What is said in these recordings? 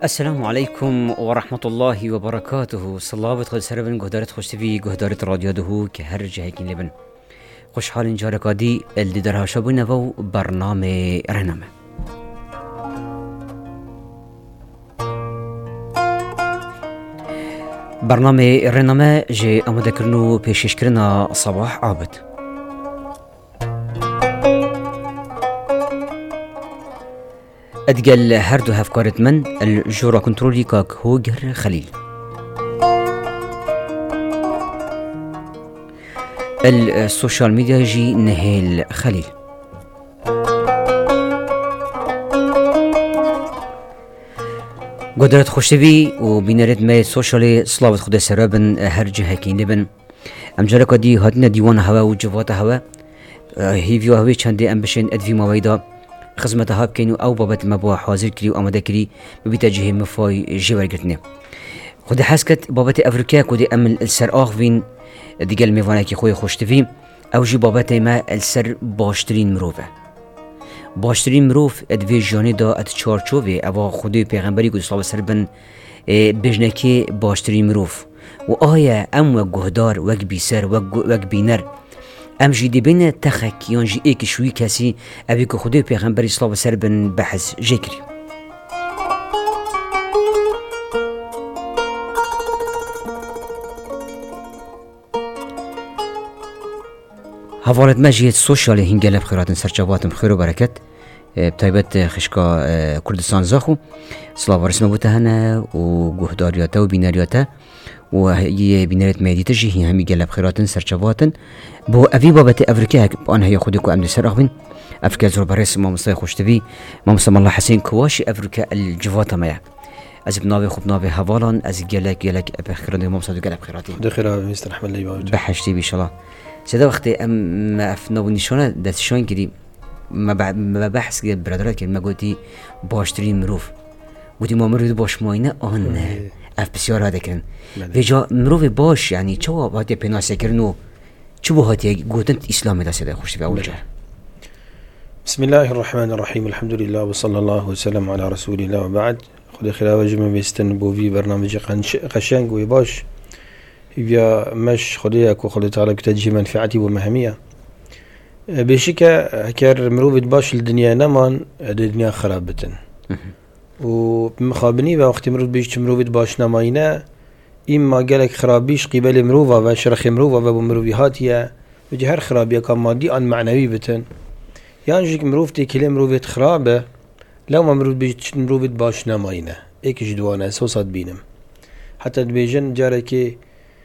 السلام عليكم ورحمة الله وبركاته. صلابت خود سربن گهدارت خوشتوی گهدارت رادیو دهو که هر جهکین لبن خوشحال اینجا رکادی الدی در هاشابو نوو برنامه رهنامه. برنامه رهنامه جه آماده کرنو پیشش کرنا صباح عابد. ادقل هردو هفكارت من الجورا كنترولي كاك هوجر خليل. السوشيال ميديا جي نهيل خليل. قدرت خوشتوي وبينرد ما سوشيالي صلاوت خدا سرابن هر جهة كين لبن امجالكا دي هاتنا ديوان هوا وجوات هوا هيفيو هوي چنده امبشن ادفي مويدا خدمتها بكينو او بابت مبوا حاضر كري و آماده كري ببيتا جهه مفاي جوار گرتنه. خود حسكت بابت افريقيا كودي امل السر اخوين ديگل ميوانا كي خوي خوشتوي او جي بابت ما السر باشترين مروفه. باشترين مروف ادوي جاني دا ات چارچوه او خودي پیغمبري قد صلى سربن بجنكي باشترين مروف و آيا ام وك گهدار وك بيسر وك بينر ام جي دي بين تخك يان جي ايك شوي كاسي ابي كو خدي پیغمبر اسلام سر بن بحث جكري. هفالت مجيت سوشيال هنگل بخيرات سرچواتم بخير و بركت بتايبت خشكا كردستان زاخو سلاو رسمه بوتهنا و گهدارياتا و بينارياتا و هي بنرت ميديتا جي هي همي قلب خيراتن سرچواتن بو افي بابت افريقيا ان هي خودكو امن سر اخبن افريقيا زور برس ما مصطفى خوشتبي ما مصطفى الله حسين كواشي افريقيا الجواتا مايا از بناوي خوب ناوي حوالان از قلك بخيرات ما مصطفى قلب خيراتي دخيرا مستر احمد لي باوت بحشتي ان شاء الله سدا وقت ام افنو نشونه دات شون كدي ما بحث برادرات ما قلتي باشترين مروف قلتي ما مريد باش ماينه ان اف بسیار هاده کرن ویجا مروف باش یعنی چه هاتی پناسه کرنو چه هاتی گوتن اسلام دسته خوشتی به اولجا. بسم الله الرحمن الرحيم الحمد لله وصلى الله وسلم على رسول الله وبعد خد خلاوه جمع بيستن بوفي برنامج قشنگ و باش يبيا مش خديه اكو خدي تعالى كتجي منفعتي ومهميه بشكه هكر مروف باش الدنيا نمان الدنيا خرابتن و مخابني وقت مرود بيش مروفيت باش نماينه إما قالك خرابيش قبل مروفا و شرخ مروفا و مروفيهاتيا وجه هر خرابية كان مادي عن معنوي بتن يعني جيك مروفتي كلي مروفيت خرابة لو ما مرود بيش مروفيت باش نماينه ايك جدوانا سوصات بينم حتى دبيجن جاركي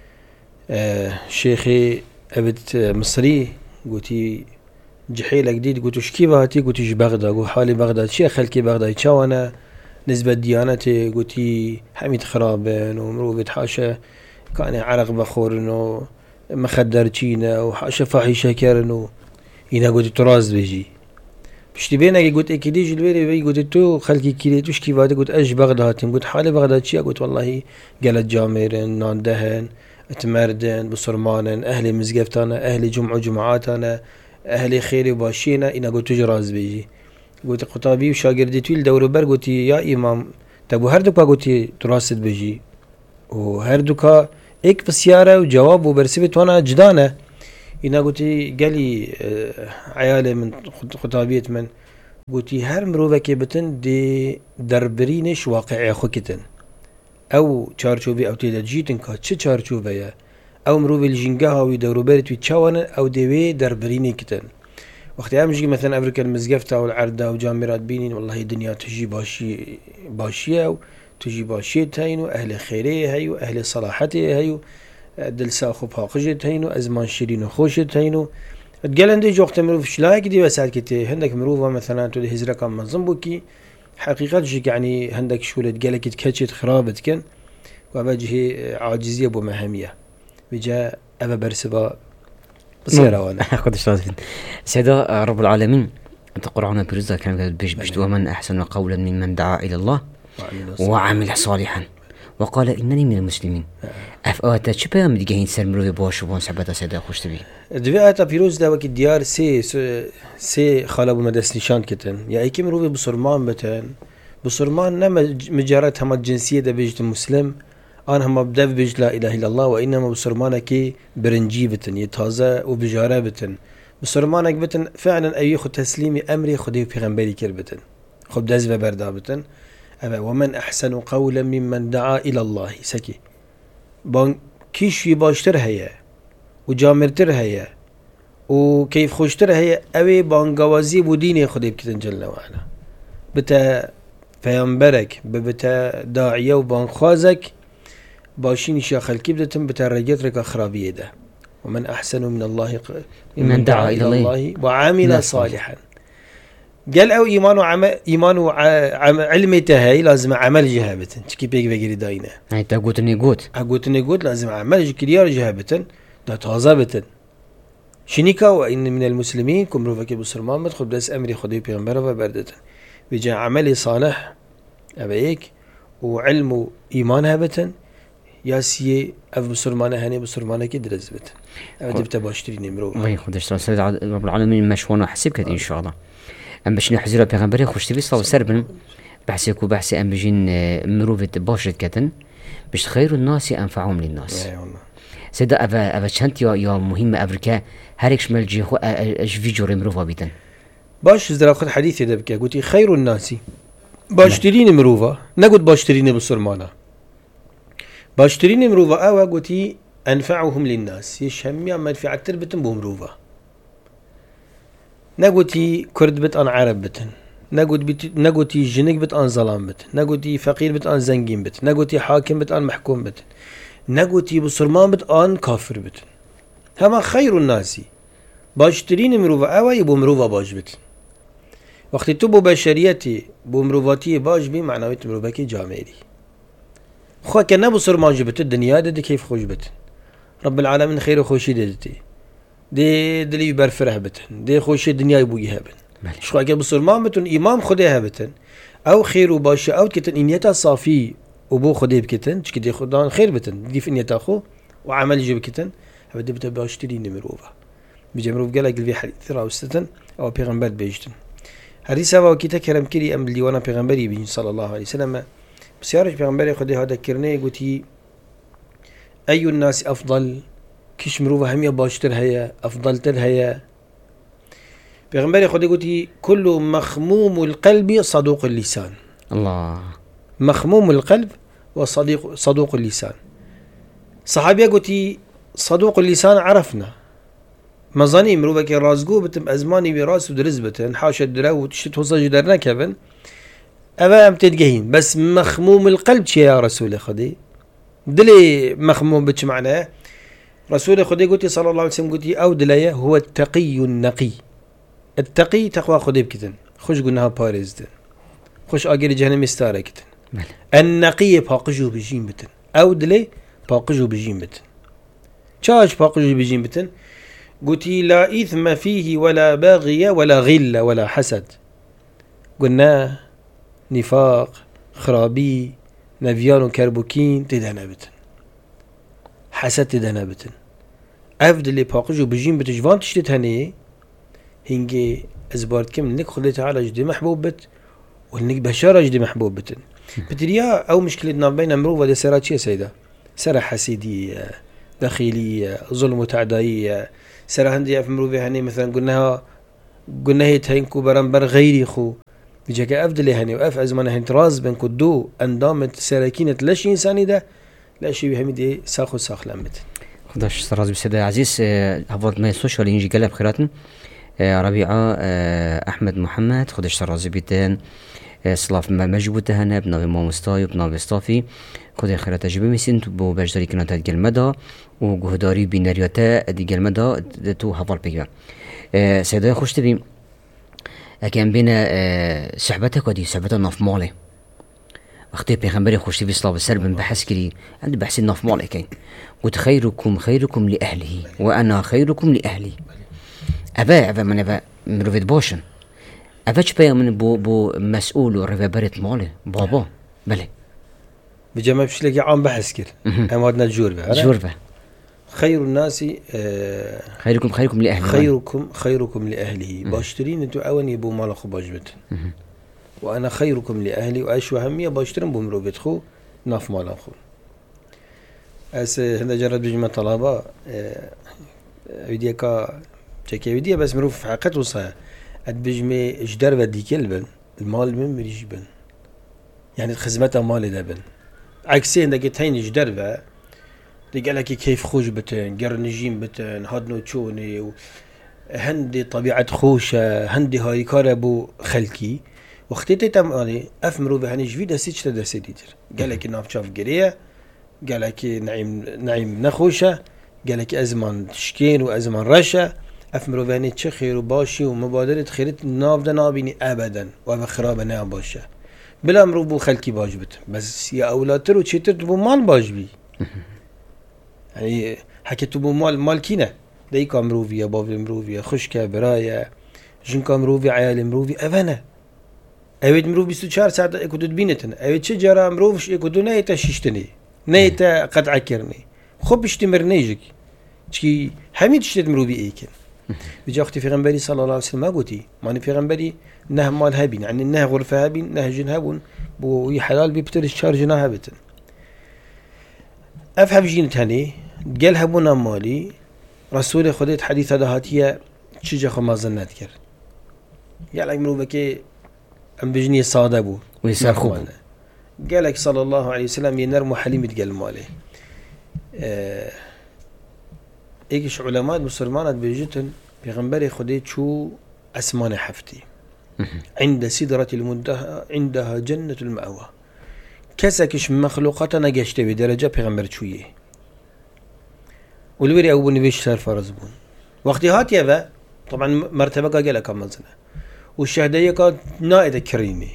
شيخي ابت مصري قوتي جحيلة جديد قوتو شكيفاتي قوتي جبغدا قو حالي بغداد شيخ خلكي بغداد شاوانا نسبة ديانتي قوتي حميد خرابن ومروفت حاشا كان عرق بخورن ومخدر تشينا وحاشا فاحشة كارن إنا قوتي تراز بيجي بشتي بينا قوت اكيدي جلويري بي قوتي تو خلقي كيلي توش كيفاتي قوت اج بغدادتين قوت حالي بغداد شيا قوت والله قالت جاميرن ناندهن اتمردن بصرمانن اهلي مزقفتانا اهلي جمعاتانا اهلي خيري باشينا إنا قوت تجراز بيجي قلت خطابي وشاگردي تويل دور بر قلتي يا امام تبو هر دوكا قلتي تراست بيجي وهر دوكا ايك بسيارة وجواب وبرسبت وانا جدانة انا قلتي قالي عيالي من خطابيت من قلتي هر مروفة كيبتن دي دربرينش واقعي خوكتن او چارچوبي او تيدا جيتن كا چه چارچوبه او مروفة الجنگاها ويدورو برت ويتشاوانا او ديوي دربريني كتن وقت يجي مثلا افريقيا المزقفته والعرده وجامرات بينين والله الدنيا تجي باشيه وتجي باشيه هينو اهل خيريه هيو اهل صلاحته هيو دلسا خوب حاقجت هينو ازمان شيرين خوشت هينو تقال عندي وقت مروف شلاك دي وسال كتي هندك مروفه مثلا تو هزره كان منظم بوكي حقيقه جي يعني هندك شوله قالك تكچت خرابت كن وبجه عاجزيه بمهميه بجا ابا برسبا بصير وانا خدش لازم سيدا رب العالمين انت قرآن برزا كان بيش ومن احسن قولا ممن دعا الى الله وعمل صالحا وقال انني من المسلمين افاتا شبه ام ديگه سر مرو باش وون سبتا سيدا خوش تبي دفعت فيروز دا وقت ديار سي خالب مدرس نشان كتن يا ايكي مرو بسرمان بتن بسرمان نما مجرد هم الجنسية ده بيجت مسلم أنا هم بدأ بيجت لا إله إلا الله وإنما بسرمانك برنجي بتن يتازا وبجارة بتن بسرمانك بتن فعلا أي خد تسليمي أمري خديه بيغنبري كير بتن خد دزبة بردا بتن ومن أحسن قولا ممن دعا إلى الله سكي بان كيش في باشتر هيا وجامرتر هيا وكيف خوشتر هيا أوي بانقوازي وديني خديه بكتن جل وعلا بتا پیامبرک بتا داعیه و بانخوازک باشین شاخ الكبدتم بتا رجت رك خرابيه ده ومن احسن من الله من دعا الى الله وعمل صالحا قال او ايمان علمته هي لازم عمل جهابتن تشكي بيك بيجري داينا هاي تاغوتني قوت لازم عمل كريار جهابتن ده تازابتن شنيكا وان من المسلمين كم روفك بسرمان مدخل بس امري خدي پیغمبر و بردتن بيجا عملي صالح أبيك وعلم وإيمان هبتن ياسي أف بسرمانة هني بسرمانة كي درز بتن أبدي بتباشتري نمرو الله يخدش سيد رب العالمين مشونا حسب كده إن شاء الله أم باش نحزر بيغمبري خوش تبي صلاة سربن بحسك وبحسي أم بيجين مروفة باشرت كتن باش خير الناس أنفعهم للناس سيدا أبا شنت يا مهمة أفريكا هريك شمال جيخو أج فيجور مروفة بيتن باش زرا خد حديثي دبكا قلت خير الناس باشترين مروفا نقول باشترين بسرمانة باشترين مروفا أوا قلت أنفعهم للناس يشهم منفعة تربتن بمروفا نقولتي كرد بت أن عرب بتن نقولتي جنك بت أن ظلام بتن نقولتي فقير بت أن زنجين بتن نقولتي حاكم بت أن محكوم بتن نقولتي بسرمان بت أن كافر بتن هما خير الناس باشترين مروفا أوا يبو مروفا باش بتن وقتی تو بو بشریتی بو مروواتی باش بی معنویت مروبکی جامعی خواه که نبو سرمانجی بتن دنیا ده کیف خوش بتن رب العالمین خیر و خوشی دهتی ده دلی برفره بتن ده خوشی دنیای بویی هبن خواه که بسرمان بتن امام خوده هبتن او خیر و باشه او کتن اینیتا صافی و بو خوده بکتن چکی ده خودان خیر بتن دیف اینیتا خو و عمل جو بکتن هبه ده بتا باشتری نمروفا بجا مروف قال اقل في حديث راوستن او پیغمبر بیجتن حديث هوا كي تكرم كري أم اللي وانا پیغمبري بيجي صلى الله عليه وسلم بس يارج پیغمبري خده هذا كرني قلتي أي الناس أفضل كش مروفة همية باشتر هيا أفضل تر هيا پیغمبري خده قلتي كل مخموم القلب صدوق اللسان الله مخموم القلب صدوق اللسان صحابيا قلتي صدوق اللسان عرفنا مزاني مروفة كي رازقو بتم أزماني براس ودرز بتن حاشا درا وتشت وصج درنا كبن أبا أم تتجهين بس مخموم القلب شي يا رسول خدي دلي مخموم بتش معناه رسول خدي قلتي صلى الله عليه وسلم قلتي أو دلية هو التقي النقي التقي تقوى خدي بكتن خوش قلناها باريز دن خوش أجر جهنم استارة كتن النقي باقجو بجيم بتن أو دلي باقجو بجيم بتن شاش باقجو بجيم بتن قلتي لا إثم فيه ولا باغية ولا غلة ولا حسد قلنا نفاق خرابي نفيان وكربوكين تدنبتن حسد تدنبتن أفضل اللي باقجو بجين بتجوان تشتت هنيه هنجي أزبارت كم لنك خليت على جدي محبوب بت ولنك بشارة جدي محبوب بتن بتريا أو مشكلتنا بين مروفة دي سرات شي سيدة سرة حسيدية دخيلية ظلم وتعدائية سرا هندي في مروفي هني مثلا قلنا هي تهينكو برنبر غيري خو بيجاك أفضل هني وأف أزمانه هنتراز بينكو دو أندامت سراكينة لاش إنساني ده لا شيء بهم دي ساخو ساخ لمت خداش سراز بسيدة عزيز هفوت ما السوشيال ينجي قلب خيراتن ربيعة أحمد محمد خداش سراز بيتان صلاف ما مجبوط هنا بناوي مامستاي وبناوي ستافي خدای خیرات جبه میسین تو با بجداری کنات دیگه مدا و گهداری بینریاته دیگه مدا تو حوال بگم سیدای خوش تبیم اکم بین صحبته کدی صحبته ناف ماله وقتی پیغمبر خوش تبی صلاب سر بن بحث کری عند بحث ناف ماله کن قلت خيركم لأهله وأنا خيركم لأهلي أبا من أبا مروفيد باشن أبا چبايا من بو مسؤول و رفبرت ماله بابا بله بجمع بشلكي عام بحث كر هم هادنا جوربة خير الناس خيركم لأهله خيركم لأهله باشترين انتو اواني بو مالخو باجبت وأنا خيركم لأهلي وأشو همية باشترم بمرو بتخو ناف مالا خو هنده جرد بجمع طلابة ويديا كا تشكي ويديا بس مروف في حقيقة وصايا بجمع جدار ودي كلبن المال من مريج بن يعني خدمته مال ده بن عكسي هنده كتين جدار و دي قالك كيف خوش بتن قرنجين بتن هادنو تشوني هندي طبيعة خوشة هندي هاي كاربو خلقي وقتی تمالی افمرو به هنیش ویده سیچ تا دستی دیتر گله که نافچاف گریه گله که نعیم نخوشه گله که ازمان تشکین و ازمان رشه افمرو به هنیش چه خیر و باشی و مبادرت خیرت ناف ده نابینی ابدا و به خراب نه باشه بلا امرو بو خلقی باش بت بس یا اولادتر و چیتر تو بو مال باش بی یعنی حکی تو بو مال کینه دیک امروویه باب امروویه خوشکه برایه جنک امرووی عیال امرووی اوانه اوید مروف 24 ساعت اکودود بینتن اوید چه جرا مروفش اکودو نیتا شیشتنی نیتا قطع کرنی خوب اشتمر نیجک چی همین تشتد مروفی ایکن بجا اختی پیغمبری صلی الله علیه وسلم ما گوتی مانی پیغمبری نه مال هبین یعنی نه غرفه هبین نه جن هبون بو حلال بیبترش 4 جناه هبتن افهم جینت هنی قال هبونا مالی رسول خودت حدیث دهاتیه چیجا خو مازنت کرد یعنی مروفه که ام بجني صادة بو ويسار خوب قالك صلى الله عليه وسلم ينرمو حليم يتقل ماله ايكش علماء مسلمانات بيجتن بيغنبري خدي شو اسمان حفتي عند سدرة المنتهى عندها جنة المأوى كسكش مخلوقاتنا قشت بدرجة بيغنبر شويه والوري ابو نبيش صار فرز بون وقتي هات يبا طبعا مرتبة قالك كم مزنه والشهدية كانت نائدة كريمة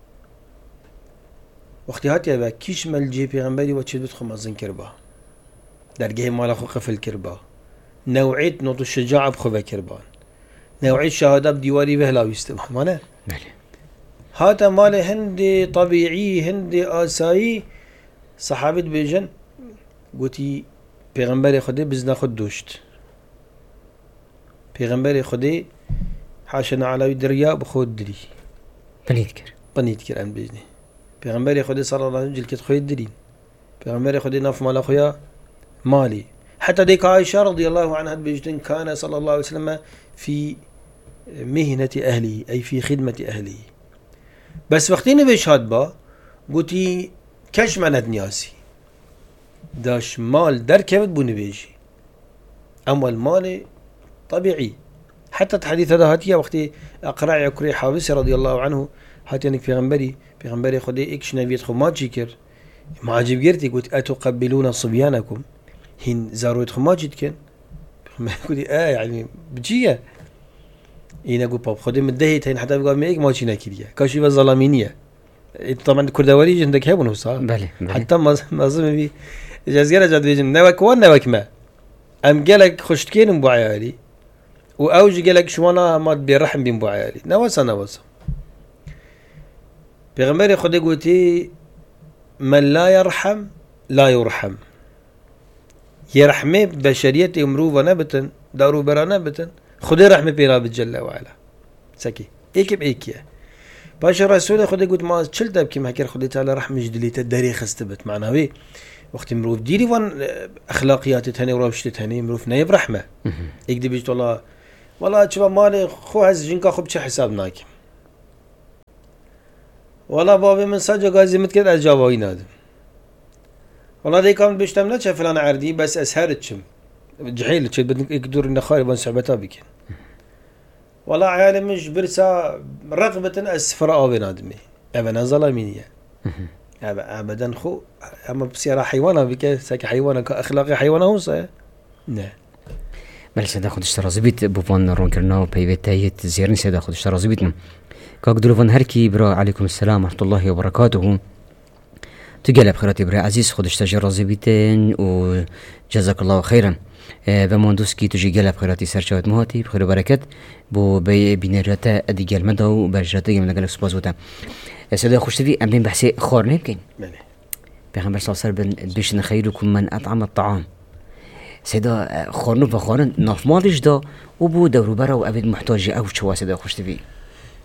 وقتی هاتی با کیش ملجی پیغمبری و چه بدخو مازن کربا درگه مال خو قفل کربا نوعیت نوت الشجاعة بخو بکربان نوعیت شهادة بديواري بهلا ويستمع مانه هاتا مال هندي طبيعي هندي آسایی صحابت بیجن گوتی پیغمبر خودی بزنا خود دوشت پیغمبر خودی حاشنا على دريا بخود دري بنيت كر ام بيجني پیغمبر خودی صلی الله علیه و آله خود درین پیغمبر خودی نف مال خویا مالي حتى ديك عائشة رضي الله عنها بيجتن كان صلى الله عليه وسلم في مهنة أهله أي في خدمة أهله بس وقتين بيشهد با قلتي كش مند نياسي داش مال در كبد بو نبيجي أما المال طبيعي حتى الحديث هذا هاتيا وقتي أقرأ يكري حابس رضي الله عنه هاتيا نك پیغمبری خودی اكش نبيت خو ما جيكر ما عجب جرتي قلت أتقبلون صبيانكم هين زاروت خو ما جيت كن قلت يعني بجيه اینا گو پاپ خودی مدهیت هین حتی بگم میگ ما چی نکریه کاشی و ظالمینیه طبعا کردواری جندك هبونه صح بله حتى مازم بي جزيره جد بيجن نوك ونوك ما ام قالك خشتكين بو عيالي واوج قالك شوانا ما برحم بين بو عيالي نوسا پیغمبر خودی گوتی من لا يرحم لا يرحم يرحمه بشرية امرو و نبتن دارو برا نبتن خدای رحمه پیرا جل و علا سکی ایک بایکیه باشه رسول خدای گفت ما چل دب که مکر خدای تعالی رحمه جدلیت دری خسته بت معناوی وقتی مروف دیری وان اخلاقیات تنی و روشت تنی مروف نیب رحمه ایک دی بیشت والله چه مال خو از جنکا خوب چه حساب ناکیم والله بابی من ساجا گازیمت کرد از جوابی نادم والله دیکم بیشتم نه چه فلان عردی بس اسهرت چم جحيل تشد بدك يقدر نخاري بان صعبتها بك والله عيالي مش برسا رغبة أسفر أو بنادمي أبنا ظلمينية أبدا خو أما بسيارة حيوانة بك ساك حيوانة كأخلاقي حيوانة هو صحيح نه بله سيدا خود اشترا زبيت بوفان رون كرنا وبيبت تايت زيرن سيدا خود اشترا زبيتنا كاقدروا فان هركي برا عليكم السلام ورحمة الله وبركاته تقلب خيراتي برا عزيز خود اشتجر زبيتين وجزاك الله خيرا و مهندوسکی توجی گلب خیراتی سرچوت مهاتی بخیر و برکت بو بینریتا ادی گلمده و برجراتا گلمده گلب سپاس بودم سيدا خوشتوی ام بين بحثي خورنه بكين پیغمبر صلی الله علیه و سلم بيشن خيركم من اطعم الطعام سيدا خورنه و خورن ناف مالش دا و بو دورو برا و ابد محتاج او چوا سيدا خوشتوی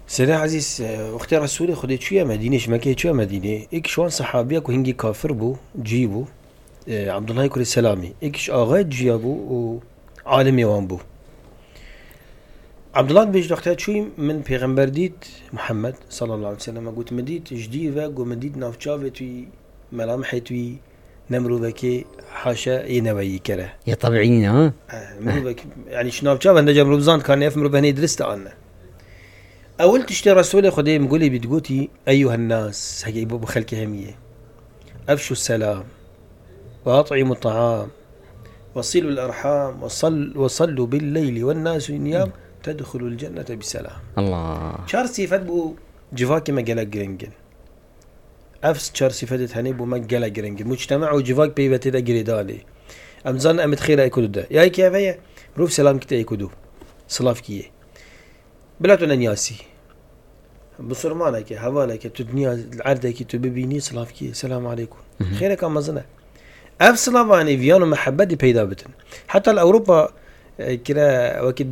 سيدنا عزيز وقت رسول خدي شوية مدينة شمكة شوية مدينة إيك شوان صحابية كهنجي كافر بو جيبو عبد الله يكون السلامي إيكش آغايت جيابو وعالم يوان بو عبد الله بيج وقتها شوي من پیغمبر ديت محمد صلى الله عليه وسلم قلت مديت جديد و مديت نافشافة توي ملامحة توي نمرو بكي حاشا ينوي كره يا طبيعيين ها مرو بك يعني شنو بشاف عند جمرو بزان كان يفمرو بهني درست عنا اول تشتي رسول خدي مقولي بتقوتي ايها الناس هي ابو خلك هميه افشوا السلام واطعموا الطعام وصلوا الارحام وصلوا بالليل والناس نيام تدخلوا الجنة بسلام. الله. شار صفات بو جفاكي ما جلا جرينجن. أفس شار صفات هني بو ما جلا جرينجن. مجتمع وجفاك بيبتي دا جريدالي. أمزان أمد خير أيكودو ده. يا كيا فيا روف سلام كتا أيكودو. صلاف كيه. بلا تنياسي. بصرمانا كي هوالا كي تدنيا العردة كي تبيني صلاف كيه. السلام عليكم. خيرك أمزنا. أفس صلافاني فيانو محبة دي بيدا بتن. حتى الأوروبا كلا وكيد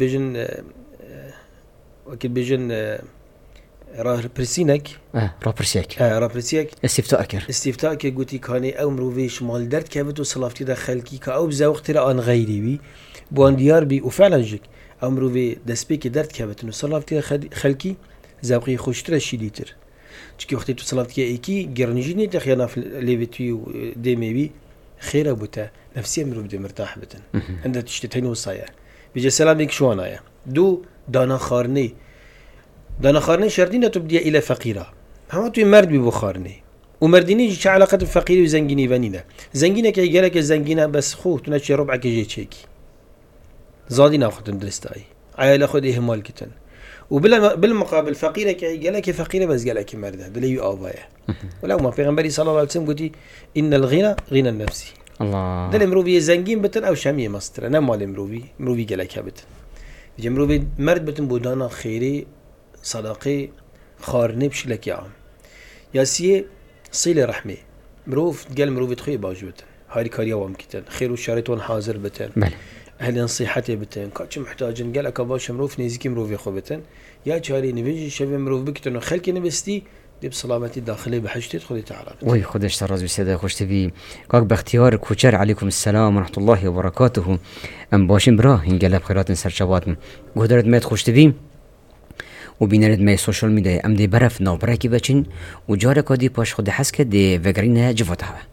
بيجن راه برسينك رابرسيك استفتاء كي قلتي كاني او مروفيش مال درد كابتو صلافتي دا خلقي كا او بزا وقت راه ان غيري بي بوان ديار بي وفعلا جك او مروفي دسبيكي درد كابتو صلافتي خلقي زاوقي خوشتر شيليتر تشكي وقت تو صلافتي ايكي جرنجيني تخينا في ليفيتي ديمي بي خير بوتا نفسيا مروف دي مرتاح بتن عندها تشتتين وصايا بيجي سلام ليك شوانا دو دانا خارني شرطينه تبدي الى فقيره هم تو مرد ببخارني ومرديني شو علاقه الفقير وزنجيني فانينا زنجينه كي قالك الزنجينه بس خو تنشي ربعك جي تشيكي زادينا اخذ درستاي عيال اخذ اهمال كتن بالمقابل فقيره كي قالك فقيره بس قالك مرد دلي ابايا ولو ما پیغمبري صلى الله عليه وسلم قلتي ان الغنى غنى النفسي الله دل مروبي زنجين بتن او شاميه مستر انا مال مروبي قالك بتن مروبي مرد بتن بودانا خيري صداقي خارني بشكلك يا عم ياسيه صيله رحمه مروف قال مروف تخي باج بتن هاي كاريا وام كتن خير وشارتون حاضر بتن اهل نصيحتي بتن كاتش محتاجن قال باش مروف نيزكي مروف يخو بتن يا جاري نبيجي شبه مروف بكتن خلكي نبستي دي بسلامتي داخلي بحاجتي تدخلي تعالى وي خدش تراز بسيده خوش تبي كاك باختيار كوچر عليكم السلام ورحمه الله وبركاته ام باشين برا انقلب خيرات سرچوات قدرت ميت خوش تبي وبينرد ما سوشيال ميديا ام دي برف نو براكي بچين و جارك دي باش خود حسك دي وگرين جوتها